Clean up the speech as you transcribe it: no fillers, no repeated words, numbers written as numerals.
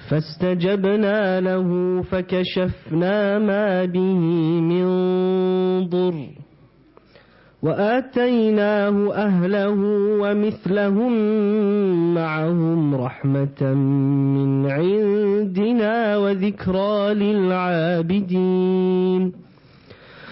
فاستجبنا له فكشفنا ما به من ضر وآتيناه أهله ومثلهم معهم رحمة من عندنا وذكرى للعابدين